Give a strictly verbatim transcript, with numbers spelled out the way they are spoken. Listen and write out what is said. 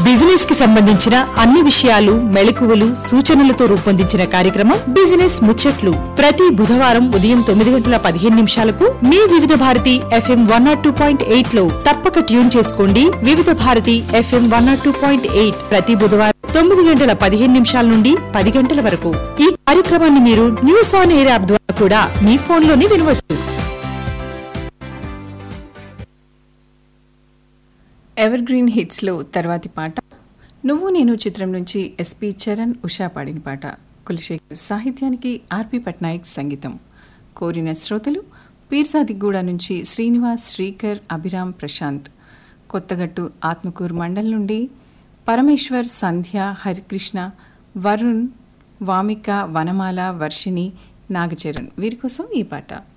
Business కి సంబంధించిన అన్ని విషయాలు మెళకువలు సూచనలతో రూపొందించిన కార్యక్రమం బిజినెస్ ముచ్చట్లు ప్రతి బుధవారం ఉదయం తొమ్మిది గంటల పదిహేను నిమిషాలకు మీ వివిధ Bharati FM one not two point eight లో తప్పక ట్యూన్ చేసుకోండి. వివిధ Bharati FM one not two point eight ప్రతి బుధవారం తొమ్మిది గంటల పదిహేను నిమిషాల నుండి పది గంటల వరకు. ఈ కార్యక్రమాన్ని మీరు న్యూస్ ఆన్ ఎయిర్ యాప్ ద్వారా కూడా మీ ఫోన్లోనే వినవచ్చు. ఎవర్ గ్రీన్ హిట్స్ లో తర్వాతి పాట నువ్వు నేను చిత్రం నుంచి ఎస్పి చరణ్ ఉషా పాడిన పాట. కులశేఖర్ సాహిత్యానికి ఆర్పి పట్నాయక్ సంగీతం. కోరిన శ్రోతలు పీర్సాదిగూడ నుంచి శ్రీనివాస్, శ్రీకర్, అభిరామ్, ప్రశాంత్. కొత్తగట్టు ఆత్మకూరు మండల్ నుండి పరమేశ్వర్, సంధ్య, హరికృష్ణ, వరుణ్, వామిక, వనమాల, వర్షిణి, నాగచరణ్ వీరి కోసం ఈ పాట.